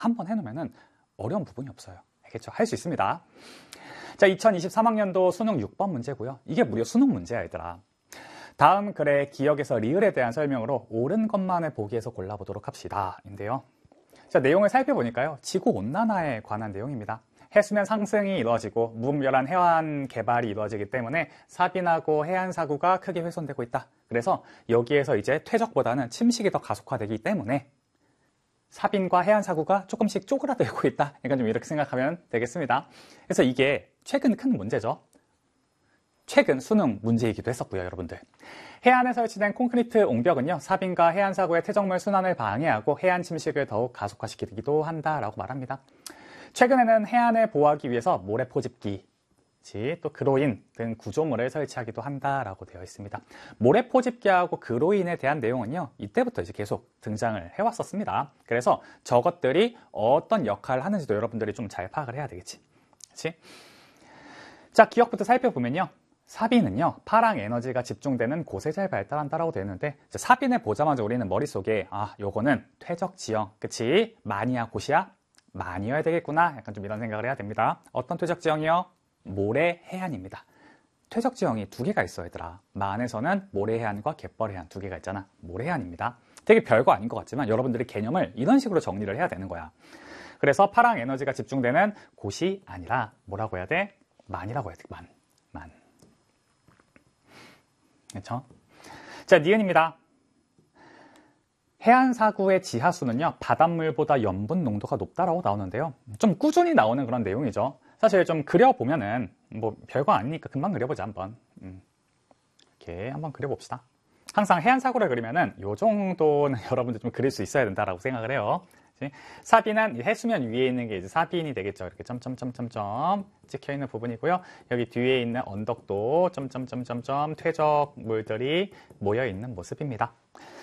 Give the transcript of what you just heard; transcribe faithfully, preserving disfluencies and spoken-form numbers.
한번 해놓으면은 어려운 부분이 없어요. 알겠죠? 할 수 있습니다. 자, 이천이십삼 학년도 수능 육 번 문제고요. 이게 무려 수능 문제야, 얘들아. 다음 글의 기억에서 리을에 대한 설명으로 옳은 것만을 보기에서 골라보도록 합시다. 인데요. 자, 내용을 살펴보니까요. 지구온난화에 관한 내용입니다. 해수면 상승이 이루어지고 무분별한 해안 개발이 이루어지기 때문에 사빈하고 해안 사구가 크게 훼손되고 있다. 그래서 여기에서 이제 퇴적보다는 침식이 더 가속화되기 때문에 사빈과 해안 사구가 조금씩 쪼그라들고 있다. 약간 좀 이렇게 생각하면 되겠습니다. 그래서 이게 최근 큰 문제죠. 최근 수능 문제이기도 했었고요, 여러분들. 해안에 설치된 콘크리트 옹벽은요, 사빈과 해안 사구의 퇴적물 순환을 방해하고 해안 침식을 더욱 가속화시키기도 한다라고 말합니다. 최근에는 해안을 보호하기 위해서 모래 포집기, 또 그로인 등 구조물을 설치하기도 한다라고 되어 있습니다. 모래 포집기하고 그로인에 대한 내용은요, 이때부터 이제 계속 등장을 해왔었습니다. 그래서 저것들이 어떤 역할을 하는지도 여러분들이 좀 잘 파악을 해야 되겠지. 그렇지? 자, 기억부터 살펴보면요. 사빈은요, 파랑 에너지가 집중되는 곳에 잘 발달한다라고 되어 있는데, 사빈을 보자마자 우리는 머릿속에, 아, 요거는 퇴적 지형, 그치? 많이야, 곳이야? 많이어야 되겠구나. 약간 좀 이런 생각을 해야 됩니다. 어떤 퇴적 지형이요? 모래 해안입니다. 퇴적 지형이 두 개가 있어, 얘들아. 만에서는 모래 해안과 갯벌 해안 두 개가 있잖아. 모래 해안입니다. 되게 별거 아닌 것 같지만 여러분들이 개념을 이런 식으로 정리를 해야 되는 거야. 그래서 파랑 에너지가 집중되는 곳이 아니라 뭐라고 해야 돼? 만이라고 해야 돼. 만. 만. 그렇죠? 자, 니은입니다. 해안사구의 지하수는요, 바닷물보다 염분 농도가 높다라고 나오는데요. 좀 꾸준히 나오는 그런 내용이죠. 사실 좀 그려보면은, 뭐, 별거 아니니까 금방 그려보자, 한번. 음, 이렇게 한번 그려봅시다. 항상 해안사구를 그리면은, 요 정도는 여러분들 좀 그릴 수 있어야 된다라고 생각을 해요. 사빈은 해수면 위에 있는 게 이제 사빈이 되겠죠. 이렇게 점점점점점 찍혀 있는 부분이고요. 여기 뒤에 있는 언덕도 점점점점점 퇴적물들이 모여 있는 모습입니다.